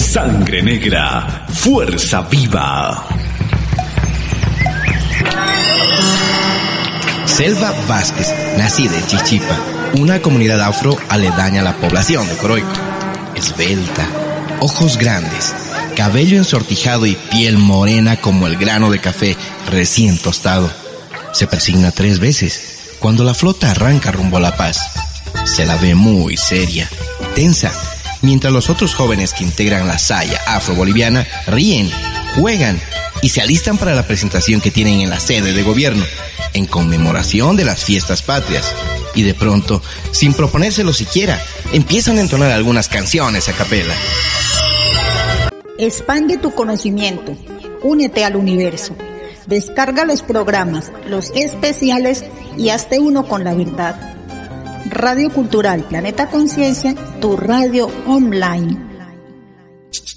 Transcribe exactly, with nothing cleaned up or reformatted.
Sangre Negra, fuerza viva. Selva Vázquez, nacida en Chichipa, una comunidad afro aledaña a la población de Coroico. Esbelta, ojos grandes, cabello ensortijado y piel morena como el grano de café recién tostado. Se persigna tres veces cuando la flota arranca rumbo a La Paz. Se la ve muy seria, tensa, mientras los otros jóvenes que integran la saya afro-boliviana ríen, juegan y se alistan para la presentación que tienen en la sede de gobierno, en conmemoración de las fiestas patrias. Y de pronto, sin proponérselo siquiera, empiezan a entonar algunas canciones a capela. Expande tu conocimiento, únete al universo, descarga los programas, los especiales y hazte uno con la verdad. Radio Cultural Planeta Conciencia, tu radio online.